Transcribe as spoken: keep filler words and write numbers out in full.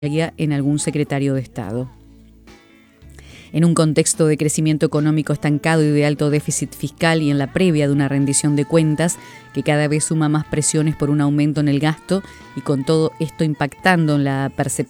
en algún secretario de Estado. En un contexto de crecimiento económico estancado y de alto déficit fiscal y en la previa de una rendición de cuentas que cada vez suma más presiones por un aumento en el gasto y con todo esto impactando en la percepción